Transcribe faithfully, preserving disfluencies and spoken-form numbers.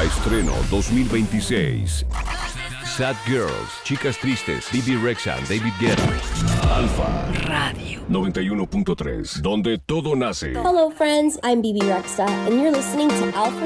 Estreno dos mil veintiséis. Sad Girls, Chicas Tristes, Bibi Rexha, David Guetta. Alfa Radio noventa y uno punto tres, donde todo nace. Hello friends, I'm Bibi Rexha and you're listening to Alpha